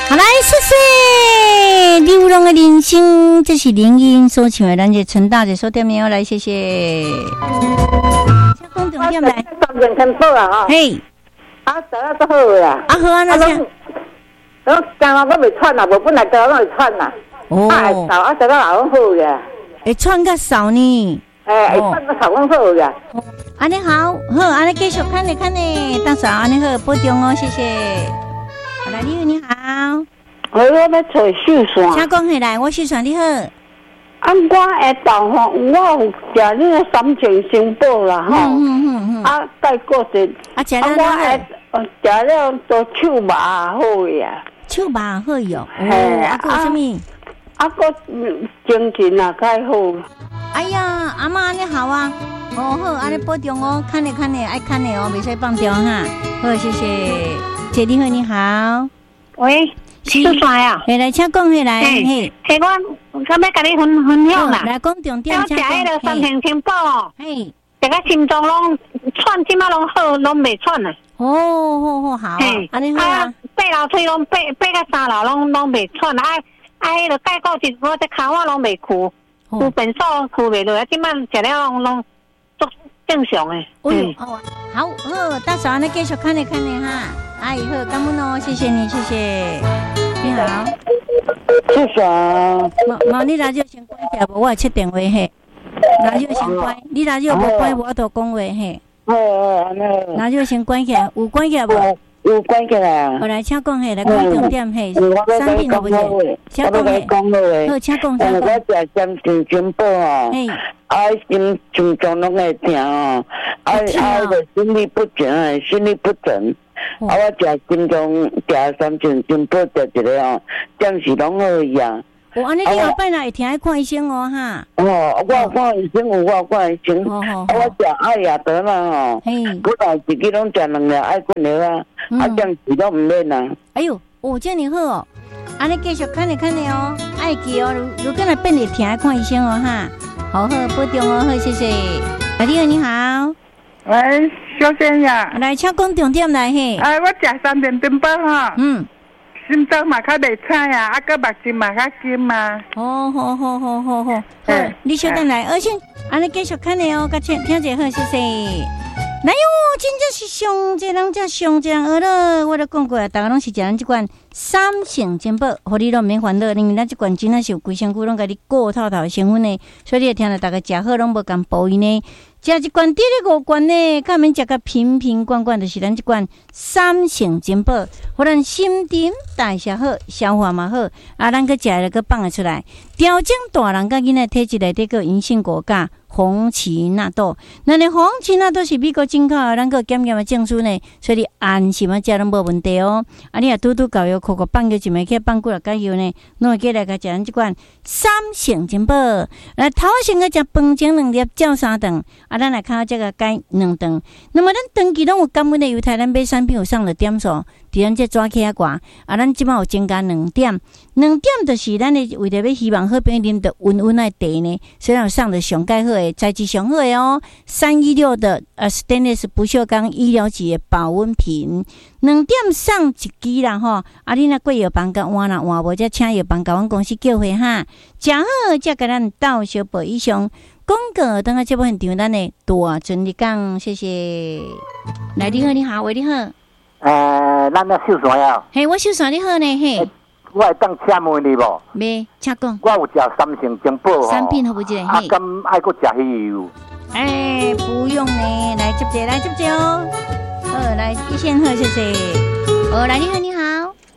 好来，谢谢流浪的人生，这是林音所唱的，咱这陈大姐说点没有？来，谢谢。公重点来， 三件天宝啊哈。 嘿， 啊，做啊都好呀。 啊好啊，那这。 我今晚我未喘啦，无本来昨晚会喘啦。 哦。 啊，会少啊，昨晚老好呀。 会喘较少呢。 会喘较少，讲好呀。 安尼好，好，安尼继续看呢看呢，到时候安尼好保重哦，谢谢。好来，你好。 我要找秀山。 请讲起来，我秀山你好。 啊，我会到吼，我有食你个三全新宝啦吼。啊，再过一。 啊，食了好。 食了都手麻好呀。 手麻好哟。哦，啊，个什么？ 啊，个精神也较好。 哎呀，阿妈安尼好啊。哦好，安尼保重哦，看呢看呢，爱看呢哦，袂使放掉哈。好，谢谢。姐你好，你好。 喂，秀山呀。 嘿，来，请讲起来。嘿， 嘿，我要甲你分享啦。 来讲重点。 我食迄个三全新宝。 嘿， 这个心脏拢喘，即马拢好，拢袂喘啊。 哦，好。安尼好啊。 爬楼梯拢爬到三楼拢袂喘啊。迄个盖过一我这骹我拢袂哭，有便所哭袂落，即摆食了拢足正常诶。 好，到时候安尼继续看呢哈。阿姨好，感恩哦，谢谢你，谢谢。你好， 谢谢。 毛你radio先关起来，无我切电话嘿。radio先关，你radio无关，我都讲话嘿。radio先关起来，有关起来无？ 有关起来啊！ 我来请讲嘿，来讲重点嘿，产品好不是？请讲嘿，好，请讲。 我食三全新宝哦，心脏拢会疼哦，个心律不整，我食心脏食三全新宝食一个哦，暂时拢好呀。 安尼你后摆若会听，爱看医生哦哈。 我看医生有我看医生，我食爱亚得啦吼，我来自己拢食2粒爱困药啊，这样子都唔免啦。 哎呦，这样好哦，安尼继续看哦，爱记哦，如果若变会听，爱看医生哦哈。好，保重哦，好，谢谢。你好。 喂，小姐呀。 来，请讲重点来嘿。 我食三全新宝哈。心脏嘛较袂差呀，啊个目睭嘛较金啊。 好，你稍等来，而且安尼继续看的哦，甲听者好，谢谢。来哟，真正是上济人学了，我都讲过啊，大家拢是食咱这款三全新宝，互你拢免烦恼，因为咱这款真正是有规身躯拢甲你顾透透的成分呢，所以你会听到大家食好拢无共补伊呢。食一罐第二5罐呢，较免食个瓶罐，就是咱这罐三全新宝，互咱心情代谢好，消化嘛好，啊，咱个食了个放得出来，调整大人甲囡仔体质内底个银杏果苷、红奇纳豆，那呢红奇纳豆是美国进口的，咱个检验的证书呢，所以你安心啊食拢无问题哦。啊，你也拄搞药扣放叫一枚去放几落解药呢，拢会记来甲食咱这罐三全新宝。来头先个食饭前2粒，照3顿。啊，咱来看这个改2顿。那么咱长期拢有感恩的犹太咱买产品有上了点数，伫咱这抓起啊挂啊，咱即摆有增加2点，2点就是咱的为着要希望好朋友啉得温温的茶呢，所以有上的上介好的材质上好的哦，316的stainless 不锈钢医疗级的保温瓶，2点上1支啦吼，啊，你若过药房甲换啦换无，则请药房甲阮公司叫回哈，食好则甲咱到小报以上。广告等下这部现场，咱的大尊你讲，谢谢。来，你好，喂，你好。 咱那秀山呀。 嘿，我秀山你好呢，嘿。 我会当请问你无？ 没，请讲。 我有食三全新宝吼。 产品好不一个？ 啊，敢爱搁食迄油？ 不用呢，来接者哦。来一线好，谢谢。来，你好。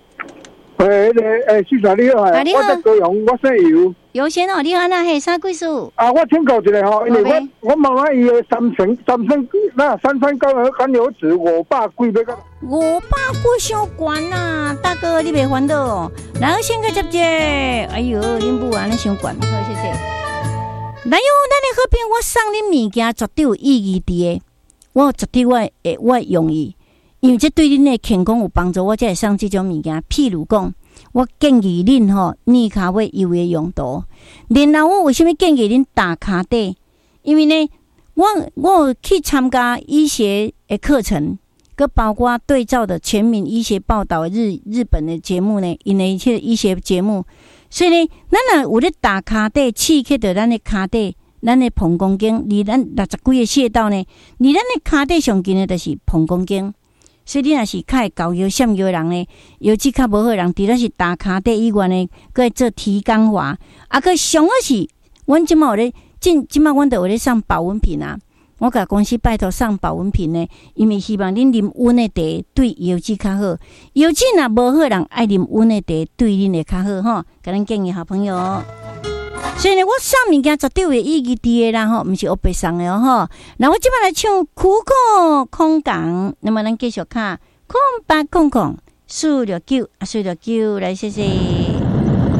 秀山你好，我在高雄，我姓尤。 尤先哦，你好，那嘿啥贵数？ 我请教一下吼，因为我问下伊个三酸甘油酯500几要个 ？500几伤悬呐，大哥你别烦恼哦。来，先个接者，哎呦，恁母安尼伤悬，好谢谢。来哟，咱的好朋友，我送恁物件绝对有意义的，我绝对我会用伊，因为这对恁的健康有帮助，我才会送这种物件。譬如讲。我建议恁吼，捏骹尾油的用途。然后我为什么建议恁打骹底？因为呢，我有去参加医学的课程， 佮包括对照的全民医学报道日本的节目呢，因为迄医学节目，所以呢，咱若有咧打骹底刺激到咱的骹底，咱的膀胱经，离咱60几个穴道呢，离咱的骹底上近的就是膀胱经。所以你若是较会高腰闪腰的人呢，腰肌较无好的人，除了是打骹底以外呢，佮会做提肛滑，佮上好是，阮即马有咧，即马阮都有咧上保温瓶啊。我甲公司拜托上保温瓶呢，因为希望恁啉温的茶对腰肌较好。腰肌若无好人爱啉温的茶对恁会较好吼。甲咱建议好朋友。所以呢，我送物件绝对有意义伫的啦吼，毋是黑白送的哦吼。那我即摆来唱苦苦空港，那么咱继续看0800 469 469来谢谢。